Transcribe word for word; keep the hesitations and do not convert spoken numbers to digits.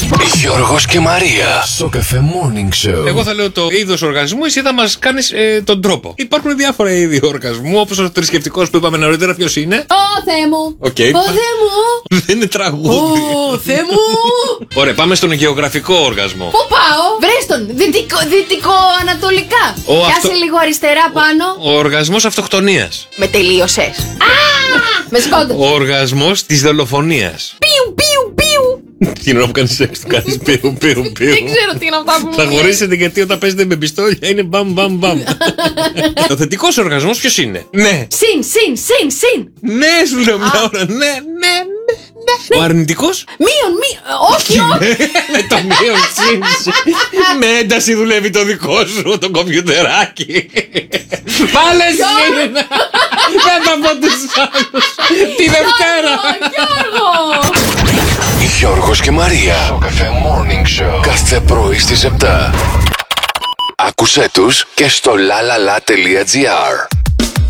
Γιώργος και Μαρία. Σοκαφέ Morning Show. Εγώ θα λέω το είδος οργασμού, εσύ θα μας κάνεις ε, τον τρόπο. Υπάρχουν διάφορα είδη οργασμού, όπως ο θρησκευτικός που είπαμε νωρίτερα. Ποιος είναι? Ω Θεέ μου! Okay. Ω Θεέ μου! Δεν είναι τραγούδι. Ω Θεέ μου! Ωραία, πάμε στον γεωγραφικό οργασμό. Πού πάω? Βρες τον! Δυτικό, δυτικό-ανατολικά. Πιάσε αυτό... λίγο αριστερά πάνω. Ο, ο οργασμός αυτοκτονίας. Με τελείωσες. Α! Με σκόντο. Ο οργασμός της δολοφονίας. Πιου, πιου, πιου. Την ώρα που κάνεις σεξ του κάνεις πιου, πιου, πιου. Δεν ξέρω τι είναι αυτά που μου Θα λες. χωρίσετε γιατί όταν παίζετε με πιστόλια είναι μπαμ μπαμ μπαμ. Ο θετικός οργασμός ποιος είναι? Ναι. Συν, συν, συν, συν. Ναι, σου λέω μια ώρα. Ναι, ναι, ναι. Ο αρνητικός? Μείον, μείον. Όχι, όχι. Με το μείον σύν. Με ένταση δουλεύει το δικό σου το κομπιουτεράκι. Πάλε συν. Δεν θα πω τους άλλους. Τη Δευτέρα. Γιώργο. Γιώργος και Μαρία. Σοκαφέ Morning Show. Κάθε πρωί στις επτά. Άκουσέ τους και στο lalala.gr.